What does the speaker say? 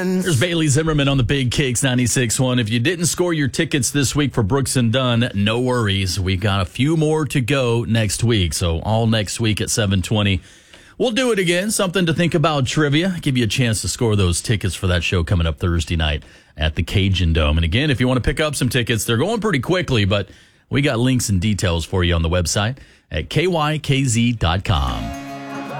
ones. There's Bailey Zimmerman on the Big Kicks 96.1. If you didn't score your tickets this week for Brooks and Dunn, no worries. We've got a few more to go next week. So all next week at 7:20. We'll do it again. Something to think about trivia. Give you a chance to score those tickets for that show coming up Thursday night at the Cajun Dome. And again, if you want to pick up some tickets, they're going pretty quickly, but we got links and details for you on the website at kykz.com.